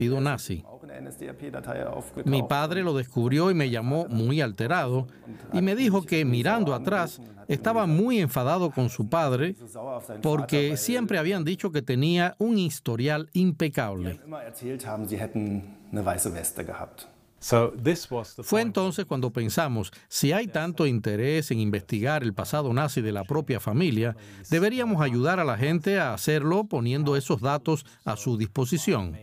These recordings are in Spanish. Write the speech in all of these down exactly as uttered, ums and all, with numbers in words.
partido nazi. Mi padre lo descubrió y me llamó muy alterado y me dijo que mirando atrás estaba muy enfadado con su padre porque siempre habían dicho que tenía un historial impecable. Fue entonces cuando pensamos, si hay tanto interés en investigar el pasado nazi de la propia familia, deberíamos ayudar a la gente a hacerlo poniendo esos datos a su disposición.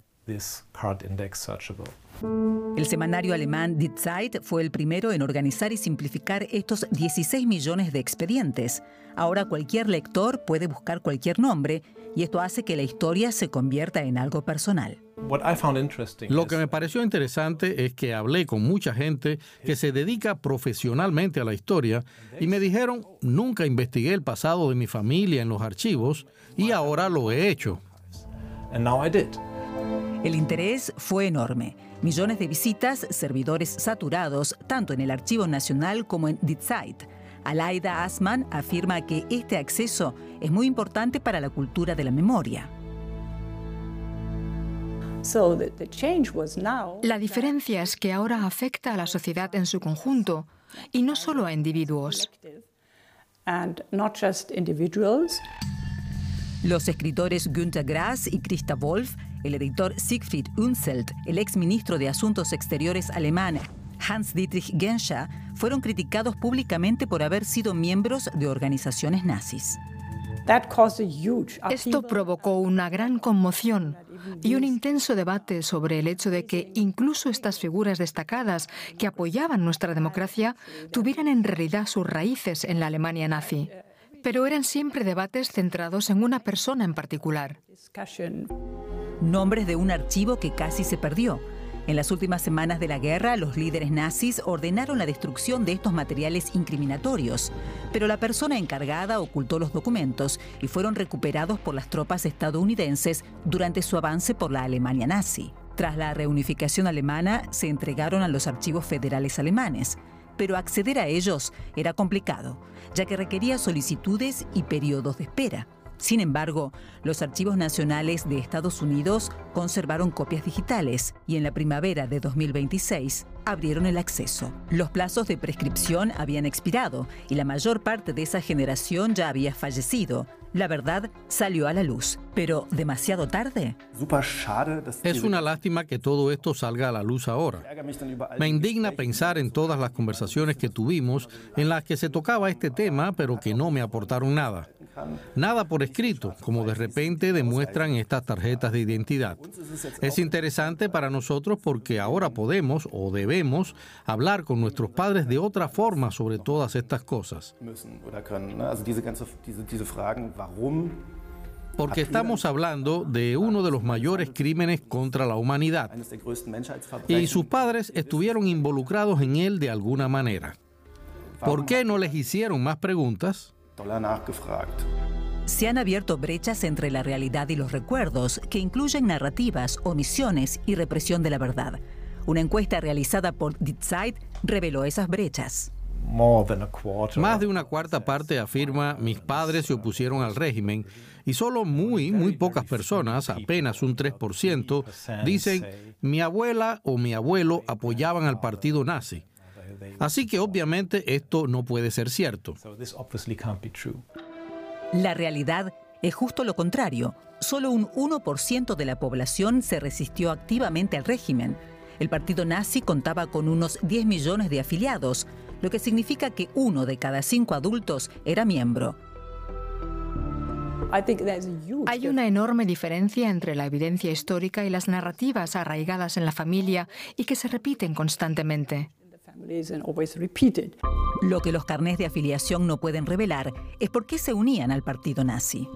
El semanario alemán Die Zeit fue el primero en organizar y simplificar estos dieciséis millones de expedientes. Ahora cualquier lector puede buscar cualquier nombre y esto hace que la historia se convierta en algo personal. Lo que me pareció interesante es que hablé con mucha gente que se dedica profesionalmente a la historia y me dijeron, nunca investigué el pasado de mi familia en los archivos y ahora lo he hecho. El interés fue enorme. Millones de visitas, servidores saturados, tanto en el Archivo Nacional como en Die Zeit. Aleida Assmann afirma que este acceso es muy importante para la cultura de la memoria. La diferencia es que ahora afecta a la sociedad en su conjunto y no solo a individuos. Los escritores Günter Grass y Christa Wolf, el editor Siegfried Unseld, el exministro de Asuntos Exteriores alemán Hans-Dietrich Genscher, fueron criticados públicamente por haber sido miembros de organizaciones nazis. Esto provocó una gran conmoción y un intenso debate sobre el hecho de que incluso estas figuras destacadas que apoyaban nuestra democracia tuvieran en realidad sus raíces en la Alemania nazi. Pero eran siempre debates centrados en una persona en particular. Nombres de un archivo que casi se perdió. En las últimas semanas de la guerra, los líderes nazis ordenaron la destrucción de estos materiales incriminatorios, pero la persona encargada ocultó los documentos y fueron recuperados por las tropas estadounidenses durante su avance por la Alemania nazi. Tras la reunificación alemana, se entregaron a los archivos federales alemanes, pero acceder a ellos era complicado, ya que requería solicitudes y periodos de espera. Sin embargo, los archivos nacionales de Estados Unidos conservaron copias digitales y en la primavera de dos mil veintiséis abrieron el acceso. Los plazos de prescripción habían expirado y la mayor parte de esa generación ya había fallecido. La verdad salió a la luz, pero ¿demasiado tarde? Es una lástima que todo esto salga a la luz ahora. Me indigna pensar en todas las conversaciones que tuvimos en las que se tocaba este tema, pero que no me aportaron nada. Nada por escrito, como de repente demuestran estas tarjetas de identidad. Es interesante para nosotros porque ahora podemos o debemos hablar con nuestros padres de otra forma sobre todas estas cosas. Porque estamos hablando de uno de los mayores crímenes contra la humanidad y sus padres estuvieron involucrados en él de alguna manera. ¿Por qué no les hicieron más preguntas? Se han abierto brechas entre la realidad y los recuerdos, que incluyen narrativas, omisiones y represión de la verdad. Una encuesta realizada por Die Zeit reveló esas brechas. Más de una cuarta parte afirma mis padres se opusieron al régimen y solo muy, muy pocas personas, apenas un tres por ciento, dicen mi abuela o mi abuelo apoyaban al partido nazi. Así que obviamente esto no puede ser cierto. La realidad es justo lo contrario. Solo un uno por ciento de la población se resistió activamente al régimen. El partido nazi contaba con unos diez millones de afiliados, lo que significa que uno de cada cinco adultos era miembro. Hay una enorme diferencia entre la evidencia histórica y las narrativas arraigadas en la familia y que se repiten constantemente. Lo que los carnés de afiliación no pueden revelar es por qué se unían al partido nazi.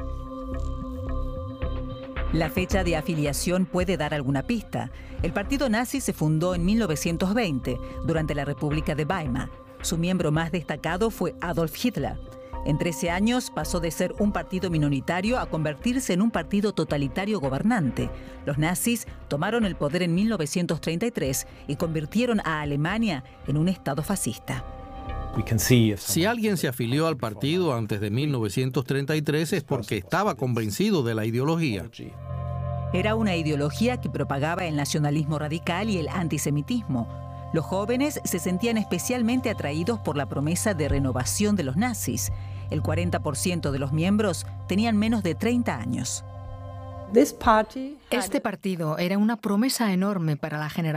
La fecha de afiliación puede dar alguna pista. El partido nazi se fundó en mil novecientos veinte, durante la República de Weimar. Su miembro más destacado fue Adolf Hitler. En trece años pasó de ser un partido minoritario a convertirse en un partido totalitario gobernante. Los nazis tomaron el poder en mil novecientos treinta y tres y convirtieron a Alemania en un estado fascista. Si alguien se afilió al partido antes de mil novecientos treinta y tres es porque estaba convencido de la ideología. Era una ideología que propagaba el nacionalismo radical y el antisemitismo. Los jóvenes se sentían especialmente atraídos por la promesa de renovación de los nazis. El cuarenta por ciento de los miembros tenían menos de treinta años. Este partido era una promesa enorme para la generación